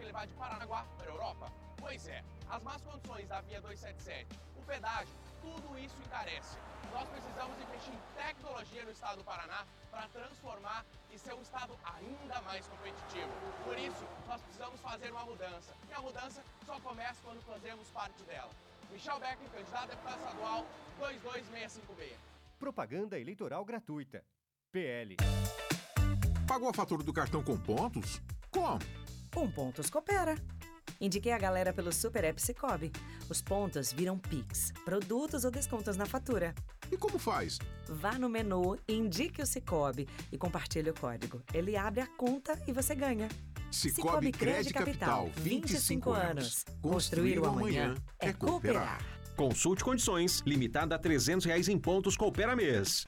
levar de Paranaguá para a Europa? Pois é, as más condições da Via 277, o pedágio, tudo isso encarece. Nós precisamos investir em tecnologia no estado do Paraná para transformar e ser um estado ainda mais competitivo. Por isso, nós precisamos fazer uma mudança. E a mudança só começa quando fazemos parte dela. Michel Becker, candidato a deputado estadual, 22656. Propaganda eleitoral gratuita. PL. Pagou a fatura do cartão com pontos? Como? Com Pontos Coopera. Indiquei a galera pelo Super App Cicobi. Os pontos viram Pix, produtos ou descontos na fatura. E como faz? Vá no menu, indique o Cicobi e compartilhe o código. Ele abre a conta e você ganha. Cicobi Crédito Capital, 25 anos. Construir o amanhã é cooperar. Consulte condições, limitada a R$300 em pontos Coopera mês.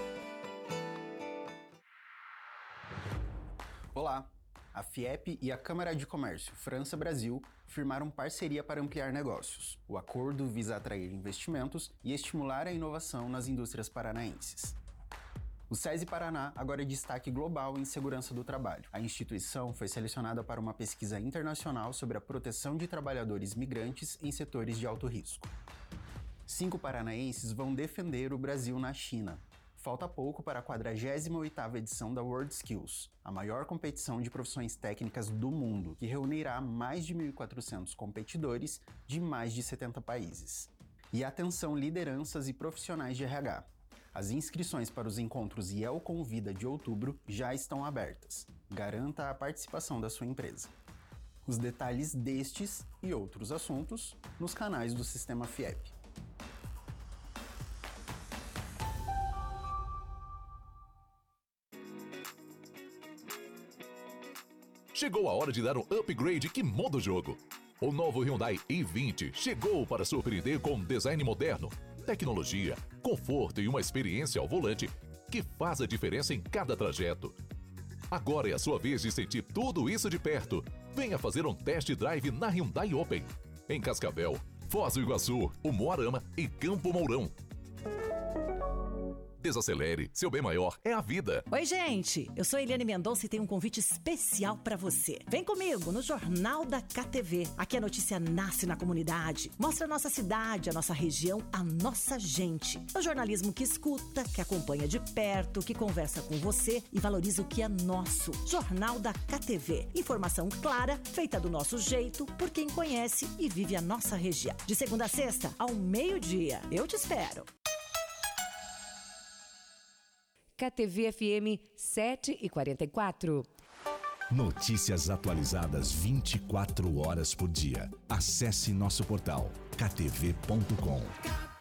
Olá! A FIEP e a Câmara de Comércio França-Brasil firmaram parceria para ampliar negócios. O acordo visa atrair investimentos e estimular a inovação nas indústrias paranaenses. O SESI Paraná agora é destaque global em segurança do trabalho. A instituição foi selecionada para uma pesquisa internacional sobre a proteção de trabalhadores migrantes em setores de alto risco. 5 paranaenses vão defender o Brasil na China. Falta pouco para a 48ª edição da World Skills, a maior competição de profissões técnicas do mundo, que reunirá mais de 1.400 competidores de mais de 70 países. E atenção, lideranças e profissionais de RH. As inscrições para os encontros IEL Convida de outubro já estão abertas. Garanta a participação da sua empresa. Os detalhes destes e outros assuntos nos canais do Sistema FIEP. Chegou a hora de dar um upgrade que muda o jogo. O novo Hyundai i20 chegou para surpreender com um design moderno, tecnologia, conforto e uma experiência ao volante que faz a diferença em cada trajeto. Agora é a sua vez de sentir tudo isso de perto. Venha fazer um test drive na Hyundai Open, em Cascavel, Foz do Iguaçu, Umuarama e Campo Mourão. Desacelere, seu bem maior é a vida. Oi, gente, eu sou Eliane Mendonça e tenho um convite especial pra você. Vem comigo no Jornal da KTV. Aqui a notícia nasce na comunidade. Mostra a nossa cidade, a nossa região, a nossa gente. É o jornalismo que escuta, que acompanha de perto, que conversa com você e valoriza o que é nosso. Jornal da KTV. Informação clara, feita do nosso jeito, por quem conhece e vive a nossa região. De segunda a sexta, ao meio-dia. Eu te espero. KTV FM 7h44. Notícias atualizadas 24 horas por dia. Acesse nosso portal ktv.com.